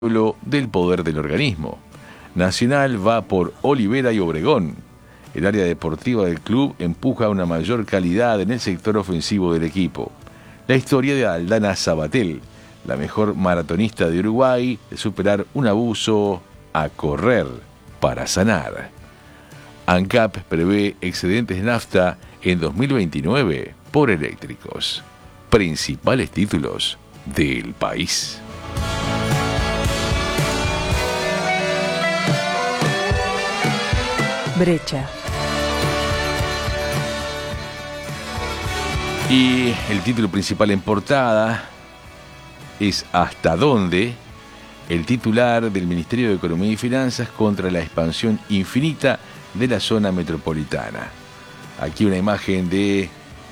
del poder del organismo. Nacional va por Olivera y Obregón. El área deportiva del club empuja una mayor calidad en el sector ofensivo del equipo. La historia de Aldana Sabatel, la mejor maratonista de Uruguay, de superar un abuso a correr para sanar. ANCAP prevé excedentes nafta en 2029 por eléctricos. Principales títulos del país. Brecha. Y el título principal en portada es ¿Hasta dónde? El titular del Ministerio de Economía y Finanzas contra la expansión infinita de la zona metropolitana. Aquí una imagen de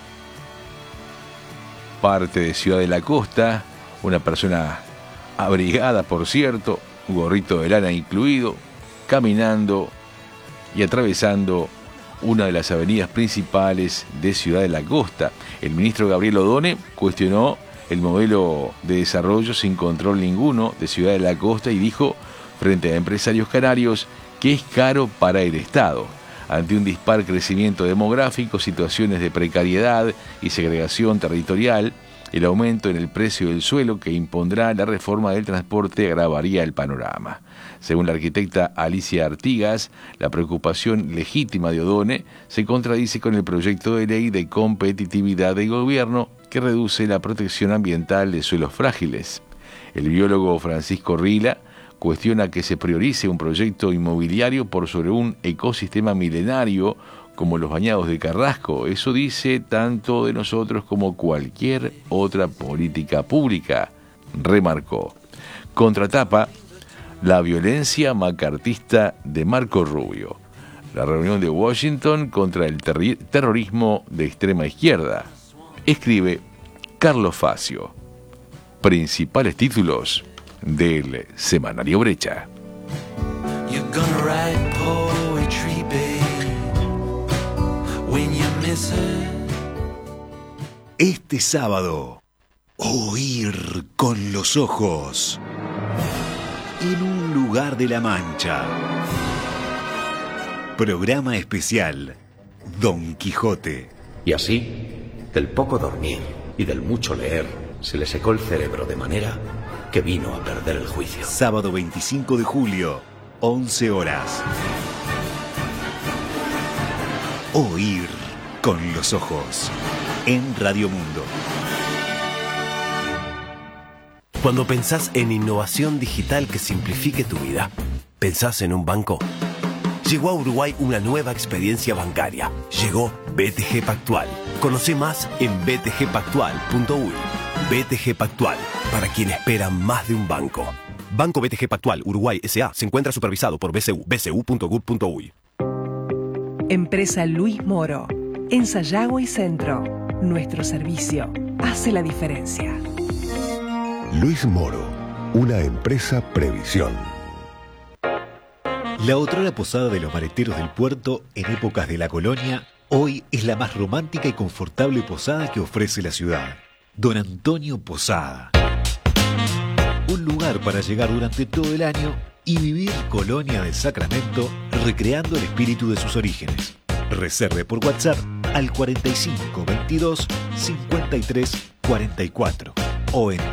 parte de Ciudad de la Costa, una persona abrigada, por cierto, un gorrito de lana incluido, caminando y atravesando una de las avenidas principales de Ciudad de la Costa. El ministro Gabriel Odone cuestionó el modelo de desarrollo sin control ninguno de Ciudad de la Costa y dijo frente a empresarios canarios que es caro para el Estado. Ante un dispar crecimiento demográfico, situaciones de precariedad y segregación territorial, el aumento en el precio del suelo que impondrá la reforma del transporte agravaría el panorama. Según la arquitecta Alicia Artigas, la preocupación legítima de Odone se contradice con el proyecto de ley de competitividad del gobierno que reduce la protección ambiental de suelos frágiles. El biólogo Francisco Rila cuestiona que se priorice un proyecto inmobiliario por sobre un ecosistema milenario como los bañados de Carrasco. Eso dice tanto de nosotros como cualquier otra política pública, remarcó. Contratapa, la violencia macartista de Marco Rubio. La reunión de Washington contra el terrorismo de extrema izquierda. Escribe Carlos Facio. Principales títulos del semanario Brecha. Este sábado, oír con los ojos. En un lugar de la Mancha. Programa especial Don Quijote. Y así, del poco dormir y del mucho leer, se le secó el cerebro de manera que vino a perder el juicio. Sábado 25 de julio, 11 horas. Oír con los ojos. En Radio Mundo. Cuando pensás en innovación digital que simplifique tu vida, ¿pensás en un banco? Llegó a Uruguay una nueva experiencia bancaria. Llegó BTG Pactual. Conoce más en btgpactual.uy. BTG Pactual, para quien espera más de un banco. Banco BTG Pactual Uruguay S.A. se encuentra supervisado por BCU, bcu.gov.uy. Empresa Luis Moro. En Sayago y Centro. Nuestro servicio hace la diferencia. Luis Moro, una empresa Previsión. La otrora posada de los mareteros del puerto en épocas de la colonia, hoy es la más romántica y confortable posada que ofrece la ciudad. Don Antonio Posada. Un lugar para llegar durante todo el año y vivir Colonia del Sacramento recreando el espíritu de sus orígenes. Reserve por WhatsApp al 45 22 53 44 o en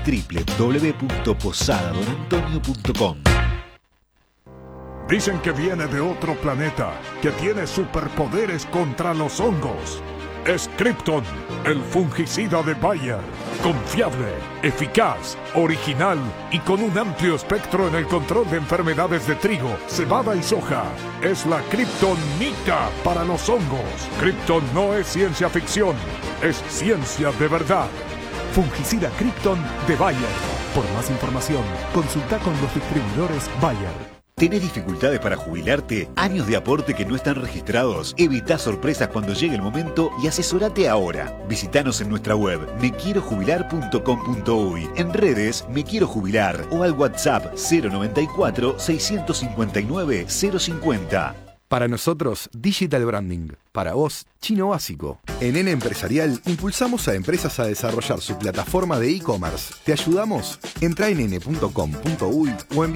www.posadadonantonio.com. Dicen que viene de otro planeta, que tiene superpoderes contra los hongos. Es Krypton, el fungicida de Bayer. Confiable, eficaz, original y con un amplio espectro en el control de enfermedades de trigo, cebada y soja. Es la Kryptonita para los hongos. Krypton no es ciencia ficción, es ciencia de verdad. Fungicida Krypton de Bayer. Por más información, consulta con los distribuidores Bayer. ¿Tenés dificultades para jubilarte? ¿Años de aporte que no están registrados? Evita sorpresas cuando llegue el momento y asesorate ahora. Visítanos en nuestra web mequierojubilar.com.uy, en redes Me Quiero Jubilar o al WhatsApp 094 659 050. Para nosotros, Digital Branding. Para vos, Chino Básico. En N Empresarial impulsamos a empresas a desarrollar su plataforma de e-commerce. ¿Te ayudamos? Entra en n.com.uy o envía